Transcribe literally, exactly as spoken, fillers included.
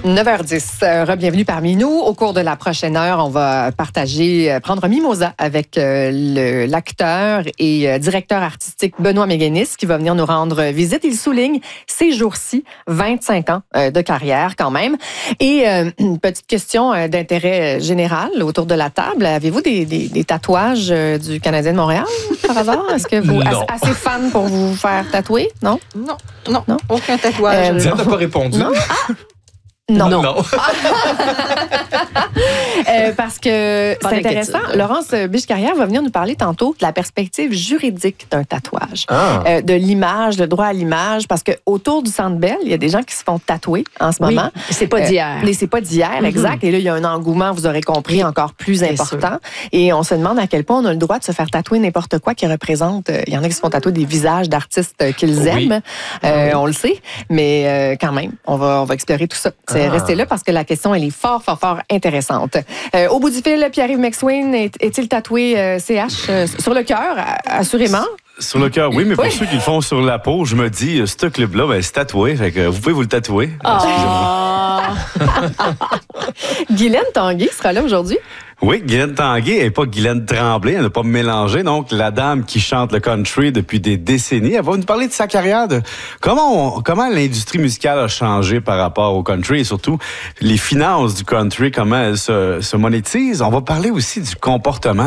neuf heures dix, euh, re-bienvenue parmi nous. Au cours de la prochaine heure, on va partager, euh, prendre un mimosa avec euh, le, l'acteur et euh, directeur artistique Benoît Méguénis qui va venir nous rendre visite. Il souligne ces jours-ci vingt-cinq ans euh, de carrière quand même. Et euh, une petite question euh, d'intérêt général autour de la table. Avez-vous des, des, des tatouages euh, du Canadien de Montréal par hasard? Est-ce que vous êtes assez fan pour vous faire tatouer? Non? Non, non, non. Aucun tatouage. Euh, Diane n'a pas répondu. Non? Ah! Non. Non. non. euh, parce que Pas c'est intéressant. d'inquiétude. Laurence Biche-Carrière va venir nous parler tantôt de la perspective juridique d'un tatouage, Ah. euh, de l'image, le droit à l'image, parce que autour du Centre Bell, il y a des gens qui se font tatouer en ce Oui, moment. c'est pas d'hier. Euh, et c'est pas d'hier, Mm-hmm. exact. Et là, il y a un engouement, vous aurez compris, encore plus Bien important. Et on se demande à quel point on a le droit de se faire tatouer n'importe quoi qui représente. euh, Il y en a qui se font tatouer des visages d'artistes euh, qu'ils Oui. aiment. Euh, on le sait, mais euh, quand même, on va, on va explorer tout ça. C'est Ah. rester là parce que la question, elle est fort, fort, fort intéressante. Euh, au bout du fil, Pierre-Yves McSween est, est-il tatoué euh, C H euh, sur le cœur, assurément? Sur le cœur, oui, mais pour Oui. ceux qui le font sur la peau, je me dis, euh, ce club-là, ben, c'est tatoué. Fait que vous pouvez vous le tatouer. Ah. Guylaine Tanguay sera là aujourd'hui. Oui, Guylaine Tanguay et pas Guylaine Tremblay, elle n'a pas mélangé. Donc, la dame qui chante le country depuis des décennies, elle va nous parler de sa carrière, de comment on, comment l'industrie musicale a changé par rapport au country et surtout les finances du country, comment elles se, se monétisent. On va parler aussi du comportement